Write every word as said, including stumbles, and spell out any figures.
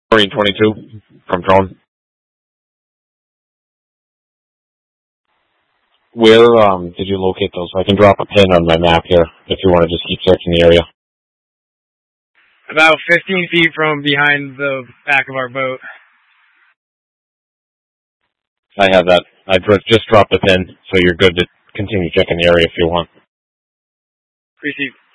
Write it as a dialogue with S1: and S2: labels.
S1: Marine twenty-two from drone. Where um, did you locate those? I can drop a pin on my map here if you want to just keep searching the area.
S2: About fifteen feet from behind the back of our boat.
S1: I have that. I just dropped the pin, so you're good to continue checking the area if you want.
S2: Receive.